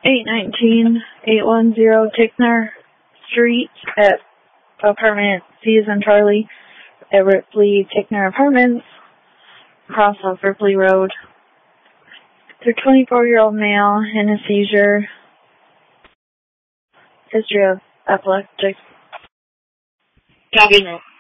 810 Tickner Street at apartment C as in Charlie at Ripley Tickner Apartments, across off Ripley Road. It's a 24-year-old male in a seizure. History of epileptic. Copy that.